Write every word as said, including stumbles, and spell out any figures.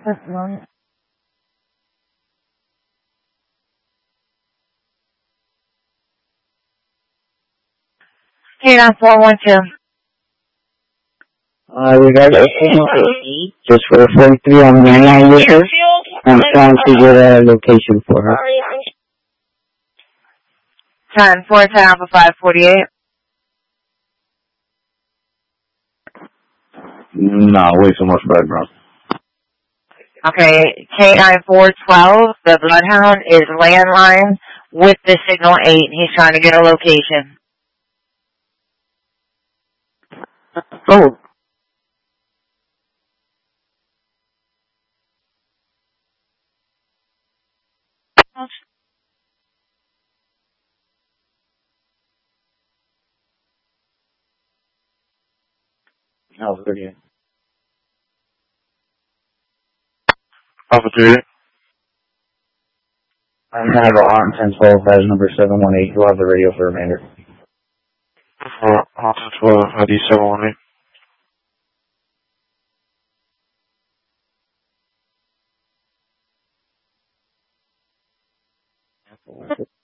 K nine four one two. Uh, we got a signal eight, just for forty-three on the line with her. I'm trying to get a location for her. ten four ten Alpha five forty-eight. No, way too much background. Okay, K nine four twelve, the Bloodhound is landline with the signal eight. He's trying to get a location. Oh. Alpha thirty-eight. Alpha thirty-eight. I'm gonna go on ten twelve as number seven one eight. We'll have the radio for remainder. For Alpha twelve, I D seven one eight.